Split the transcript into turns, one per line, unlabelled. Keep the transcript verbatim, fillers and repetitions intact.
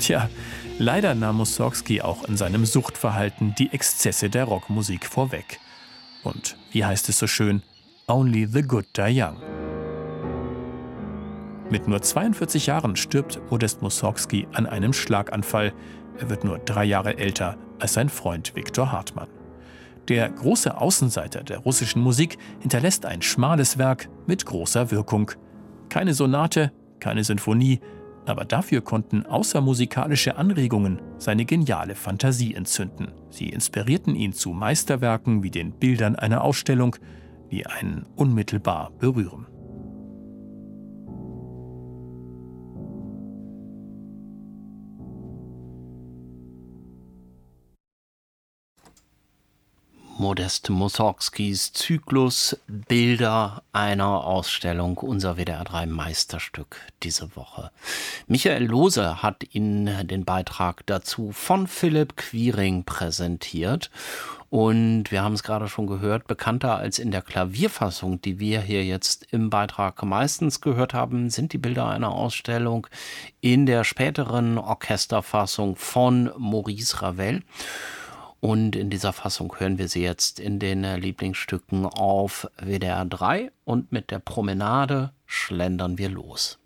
Tja, leider nahm Mussorgsky auch in seinem Suchtverhalten die Exzesse der Rockmusik vorweg. Und wie heißt es so schön, only the good die young. Mit nur zweiundvierzig Jahren stirbt Modest Mussorgsky an einem Schlaganfall. Er wird nur drei Jahre älter als sein Freund Viktor Hartmann. Der große Außenseiter der russischen Musik hinterlässt ein schmales Werk mit großer Wirkung. Keine Sonate, keine Sinfonie, aber dafür konnten außermusikalische Anregungen seine geniale Fantasie entzünden. Sie inspirierten ihn zu Meisterwerken wie den Bildern einer Ausstellung, die einen unmittelbar berühren.
Modest Mussorgskys Zyklus Bilder einer Ausstellung, unser W D R drei Meisterstück diese Woche. Michael Lohse hat Ihnen den Beitrag dazu von Philipp Quiring präsentiert. Und wir haben es gerade schon gehört, bekannter als in der Klavierfassung, die wir hier jetzt im Beitrag meistens gehört haben, sind die Bilder einer Ausstellung in der späteren Orchesterfassung von Maurice Ravel. Und in dieser Fassung hören wir sie jetzt in den Lieblingsstücken auf W D R drei und mit der Promenade schlendern wir los.